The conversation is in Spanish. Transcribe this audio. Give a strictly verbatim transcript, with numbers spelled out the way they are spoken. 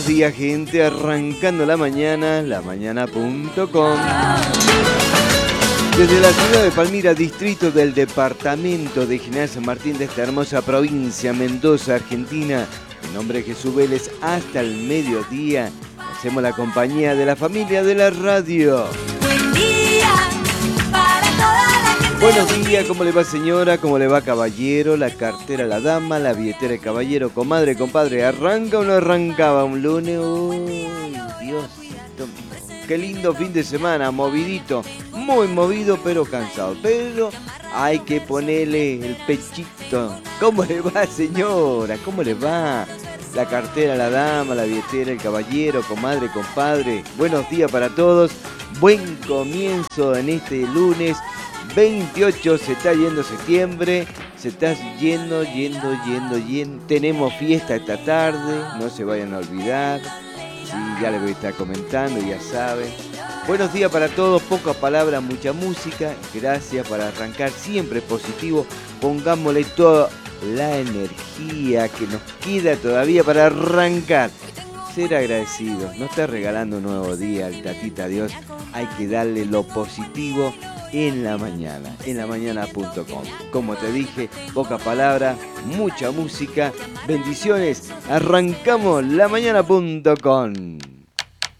Buenos días, gente, arrancando la mañana, la mañana punto com. Desde la ciudad de Palmira, distrito del departamento de General San Martín de esta hermosa provincia, Mendoza, Argentina, en nombre de Jesús Vélez, hasta el mediodía, hacemos la compañía de la familia de la radio. Buen día para toda la gente. Buenos días, ¿cómo le va, señora? ¿Cómo le va, caballero? La cartera, la dama, la billetera, el caballero, comadre, compadre. ¿Arranca o no arrancaba un lunes? Uy, Diosito mío. Qué lindo fin de semana, movidito. Muy movido, pero cansado. Pero hay que ponerle el pechito. ¿Cómo le va, señora? ¿Cómo le va? La cartera, la dama, la billetera, el caballero, comadre, compadre. Buenos días para todos. Buen comienzo en este lunes veintiocho. Se está yendo septiembre. Se está yendo, yendo, yendo, yendo. Tenemos fiesta esta tarde. No se vayan a olvidar. Sí, ya les voy a estar comentando, ya saben. Buenos días para todos, pocas palabras, mucha música. Gracias para arrancar siempre positivo. Pongámosle toda la energía que nos queda todavía para arrancar. Ser agradecidos, no está regalando un nuevo día al Tatita Dios. Hay que darle lo positivo en la mañana, en la mañana punto com. Como te dije, pocas palabras, mucha música. Bendiciones, arrancamos la mañana punto com.